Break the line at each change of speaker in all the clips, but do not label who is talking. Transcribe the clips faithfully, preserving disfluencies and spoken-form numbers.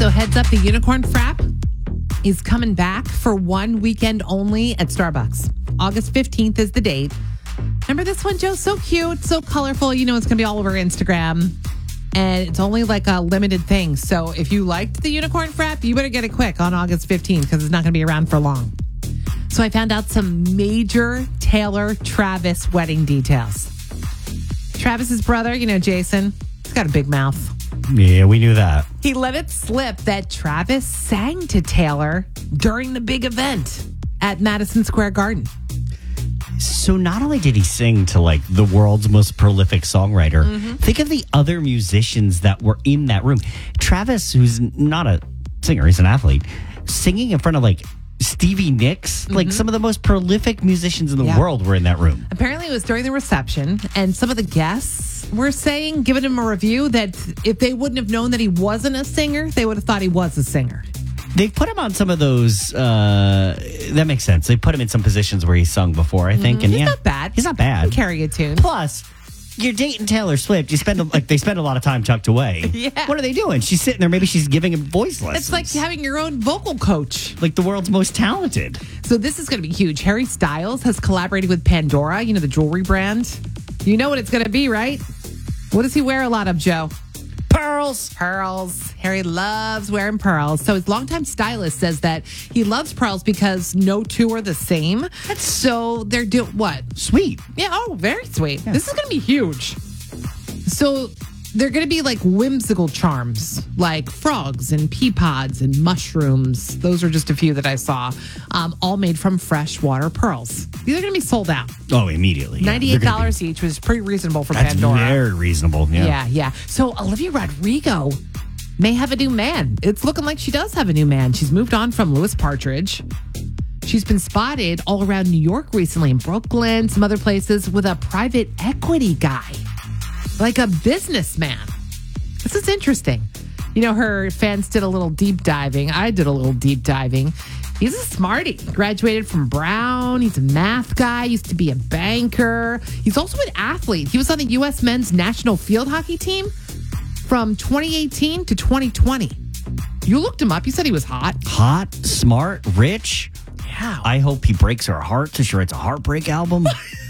So heads up, the Unicorn Frap is coming back for one weekend only at Starbucks. August fifteenth is the date. Remember this one, Joe? So cute, so colorful. You know it's going to be all over Instagram. And it's only like a limited thing. So if you liked the Unicorn Frap, you better get it quick on August fifteenth because it's not going to be around for long. So I found out some major Taylor Travis wedding details. Travis's brother, you know, Jason, he's got a big mouth.
Yeah, we knew that.
He let it slip that Travis sang to Taylor during the big event at Madison Square Garden.
So not only did he sing to like the world's most prolific songwriter, mm-hmm. think of the other musicians that were in that room. Travis, who's not a singer, he's an athlete, singing in front of like Stevie Nicks, mm-hmm. like some of the most prolific musicians in the yeah. world were in that room.
Apparently it was during the reception, and some of the guests were saying, giving him a review, that if they wouldn't have known that he wasn't a singer, they would have thought he was a singer.
They've put him on some of those, uh, that makes sense. They put him in some positions where he's sung before, I think.
Mm-hmm.
And
he's
yeah,
not bad.
He's not bad.
He can carry a tune.
Plus, you're dating Taylor Swift. You spend like they spend a lot of time tucked away.
Yeah.
What are they doing? She's sitting there. Maybe she's giving him voice lessons.
It's like having your own vocal coach.
Like the world's most talented.
So this is going to be huge. Harry Styles has collaborated with Pandora, you know, the jewelry brand. You know what it's going to be, right? What does he wear a lot of, Joe?
Pearls.
Pearls. Harry loves wearing pearls. So his longtime stylist says that he loves pearls because no two are the same. So they're doing what?
Sweet.
Yeah. Oh, very sweet. Yeah. This is going to be huge. So they're going to be like whimsical charms, like frogs and pea pods and mushrooms. Those are just a few that I saw, um, all made from freshwater pearls. These are going to be sold out.
Oh, immediately. Yeah.
ninety-eight dollars each, which is pretty reasonable for
That's
Pandora.
Very reasonable. Yeah.
Yeah, yeah. So Olivia Rodrigo may have a new man. It's looking like she does have a new man. She's moved on from Louis Partridge. She's been spotted all around New York recently, in Brooklyn, some other places, with a private equity guy, like a businessman. This is interesting. You know, her fans did a little deep diving. I did a little deep diving. He's a smarty. Graduated from Brown. He's a math guy. Used to be a banker. He's also an athlete. He was on the U S men's national field hockey team from twenty eighteen to twenty twenty. You looked him up. You said he was hot.
Hot, smart, rich.
Yeah.
I hope he breaks her heart so she writes a heartbreak album.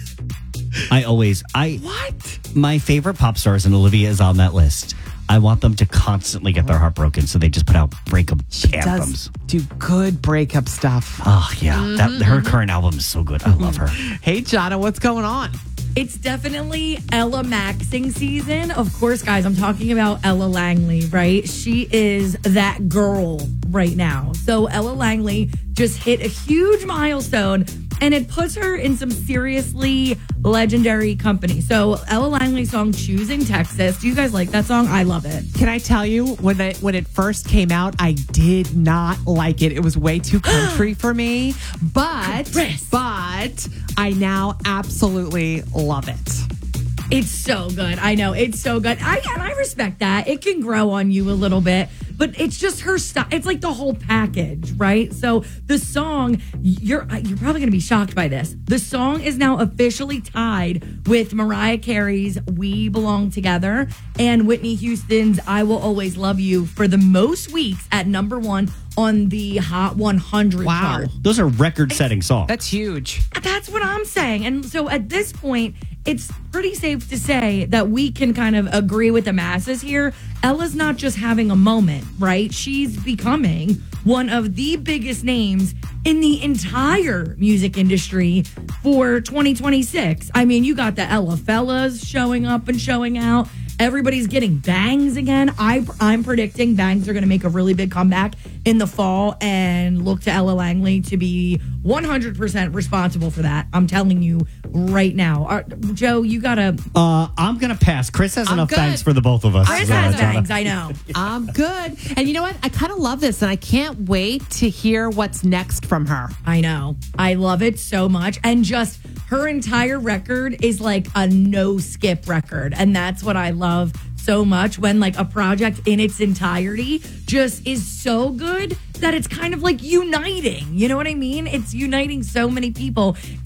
I always, I,
what?
My favorite pop stars, and Olivia is on that list. I want them to constantly get their heart broken, so they just put out breakup
she
anthems.
Does do good breakup stuff.
Oh, yeah.
Mm-hmm,
that Her
mm-hmm.
current album is so good. I love her.
Hey, Jonna, what's going on?
It's definitely Ella Maxing season. Of course, guys, I'm talking about Ella Langley, right? She is that girl right now. So Ella Langley just hit a huge milestone, and it puts her in some seriously legendary company. So Ella Langley's song Choosing Texas. Do you guys like that song? I love it.
Can I tell you, when it, when it first came out, I did not like it. It was way too country for me. But,
Chris.
but I now absolutely love it.
It's so good. I know. It's so good. I and I respect that. It can grow on you a little bit, but it's just her style. It's like the whole package, right? So the song, you're you're probably going to be shocked by this. The song is now officially tied with Mariah Carey's We Belong Together and Whitney Houston's I Will Always Love You for the most weeks at number one on the Hot one hundred
wow.
chart.
Those are record-setting songs.
That's huge.
That's what I'm saying. And so at this point, it's pretty safe to say that we can kind of agree with the masses here. Ella's not just having a moment, right? She's becoming one of the biggest names in the entire music industry for twenty twenty-six. I mean, you got the Ella fellas showing up and showing out. Everybody's getting bangs again. I, I'm predicting bangs are going to make a really big comeback in the fall and look to Ella Langley to be one hundred percent responsible for that. I'm telling you right now. Uh, Joe, you got to...
Uh, I'm going to pass. Chris has
I'm
enough
good.
bangs for the both of us.
Chris
Uh,
has
Jonna.
bangs, I know.
I'm good. And you know what? I kind of love this, and I can't wait to hear what's next from her.
I know. I love it so much. And just her entire record is like a no skip record. And that's what I love so much, when like a project in its entirety just is so good that it's kind of like uniting. You know what I mean? It's uniting so many people.